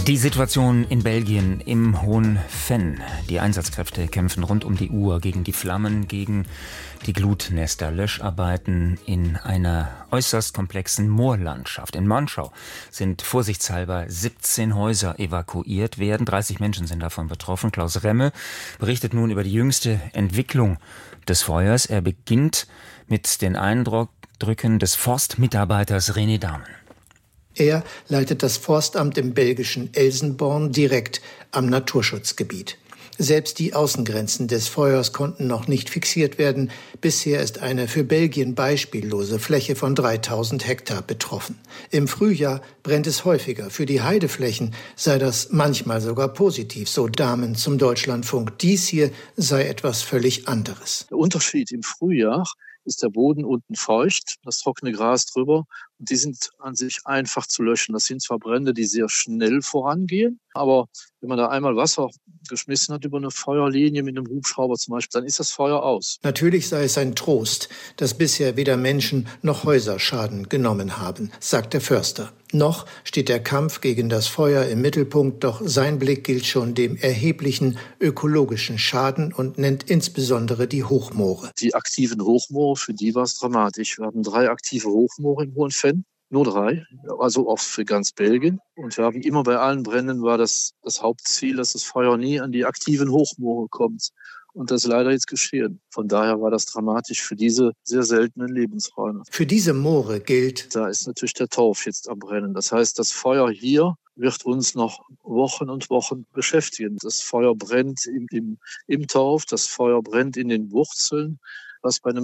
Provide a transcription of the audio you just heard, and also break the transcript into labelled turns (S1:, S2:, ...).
S1: Die Situation in Belgien im Hohen Venn. Die Einsatzkräfte kämpfen rund um die Uhr gegen die Flammen, gegen die Glutnester. Löscharbeiten in einer äußerst komplexen Moorlandschaft. In Monschau sind vorsichtshalber 17 Häuser evakuiert werden. 30 Menschen sind davon betroffen. Klaus Remme berichtet nun über die jüngste Entwicklung des Feuers. Er beginnt mit den Eindrücken des Forstmitarbeiters René Dahmen.
S2: Er leitet das Forstamt im belgischen Elsenborn direkt am Naturschutzgebiet. Selbst die Außengrenzen des Feuers konnten noch nicht fixiert werden. Bisher ist eine für Belgien beispiellose Fläche von 3000 Hektar betroffen. Im Frühjahr brennt es häufiger. Für die Heideflächen sei das manchmal sogar positiv, so Dahmen zum Deutschlandfunk. Dies hier sei etwas völlig anderes.
S3: Der Unterschied im Frühjahr ist der Boden unten feucht, das trockene Gras drüber. Und die sind an sich einfach zu löschen. Das sind zwar Brände, die sehr schnell vorangehen, aber wenn man da einmal Wasser geschmissen hat über eine Feuerlinie mit einem Hubschrauber zum Beispiel, dann ist das Feuer aus.
S2: Natürlich sei es ein Trost, dass bisher weder Menschen noch Häuser Schaden genommen haben, sagt der Förster. Noch steht der Kampf gegen das Feuer im Mittelpunkt, doch sein Blick gilt schon dem erheblichen ökologischen Schaden und nennt insbesondere die Hochmoore.
S3: Die aktiven Hochmoore, für die war es dramatisch. Wir haben 3 aktive Hochmoore im Hohen Venn. Nur 3, also auch für ganz Belgien. Und wir haben immer bei allen Bränden war das Hauptziel, dass das Feuer nie an die aktiven Hochmoore kommt. Und das ist leider jetzt geschehen. Von daher war das dramatisch für diese sehr seltenen Lebensräume.
S2: Für diese Moore gilt:
S3: Da ist natürlich der Torf jetzt am Brennen. Das heißt, das Feuer hier wird uns noch Wochen und Wochen beschäftigen. Das Feuer brennt im Torf, das Feuer brennt in den Wurzeln, was bei einem